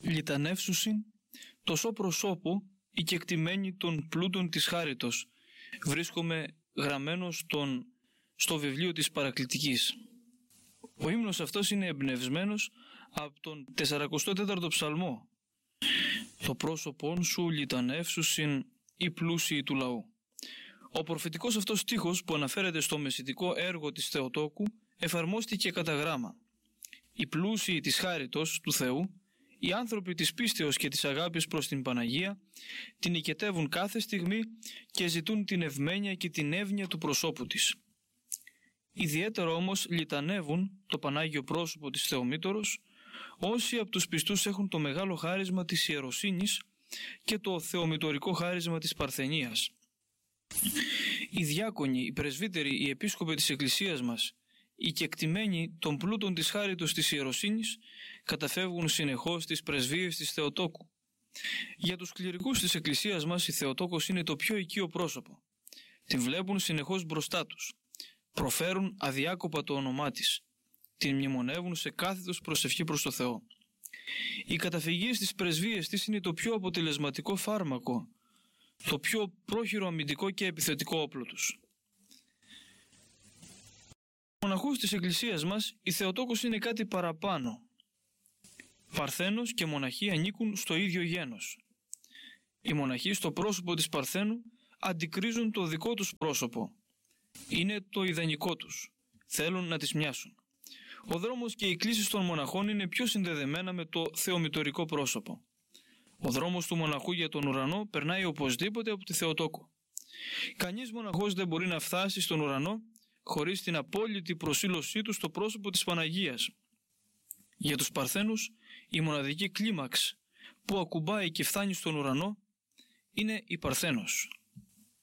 Λιτανεύσουσιν τοσό προσώπο η κεκτημένη των πλούτων της χάριτος. Βρίσκομαι γραμμένος στο βιβλίο της Παρακλητικής. Ο ύμνος αυτός είναι εμπνευσμένος από τον 44ο ψαλμό. Το πρόσωπον σου λιτανεύσουσιν οι πλούσιοι του λαού. Ο προφητικός αυτός στίχος που αναφέρεται στο μεσητικό έργο της Θεοτόκου εφαρμόστηκε κατά γράμμα. Οι πλούσιοι της χάριτος του Θεού, οι άνθρωποι της πίστεως και της αγάπης προς την Παναγία, την οικετεύουν κάθε στιγμή και ζητούν την ευμένεια και την εύνοια του προσώπου της. Ιδιαίτερα όμως λιτανεύουν το Πανάγιο πρόσωπο της Θεομήτωρος όσοι από τους πιστούς έχουν το μεγάλο χάρισμα της ιεροσύνης και το θεομητωρικό χάρισμα της παρθενίας. Οι διάκονοι, οι πρεσβύτεροι, οι επίσκοποι της Εκκλησίας μας, οι κεκτημένοι των πλούτων της χάριτος της ιεροσύνης καταφεύγουν συνεχώς στις πρεσβείες της Θεοτόκου. Για τους κληρικούς της Εκκλησίας μας η Θεοτόκος είναι το πιο οικείο πρόσωπο. Την βλέπουν συνεχώς μπροστά τους. Προφέρουν αδιάκοπα το όνομά της. Την μνημονεύουν σε κάθε τους προσευχή προς το Θεό. Οι καταφυγίες στις πρεσβείες της είναι το πιο αποτελεσματικό φάρμακο, το πιο πρόχειρο αμυντικό και επιθετικό όπλο τους. Μοναχούς της Εκκλησίας μας η Θεοτόκος είναι κάτι παραπάνω. Παρθένος και μοναχοί ανήκουν στο ίδιο γένος. Οι μοναχοί στο πρόσωπο της Παρθένου αντικρίζουν το δικό τους πρόσωπο. Είναι το ιδανικό τους. Θέλουν να τις μοιάσουν. Ο δρόμος και οι κλίσεις των μοναχών είναι πιο συνδεδεμένα με το θεομητωρικό πρόσωπο. Ο δρόμος του μοναχού για τον ουρανό περνάει οπωσδήποτε από τη Θεοτόκο. Κανείς μοναχός δεν μπορεί να φτάσει στον ουρανό χωρίς την απόλυτη προσήλωσή του στο πρόσωπο της Παναγίας. Για τους Παρθένους η μοναδική κλίμαξ που ακουμπάει και φτάνει στον ουρανό είναι η Παρθένος.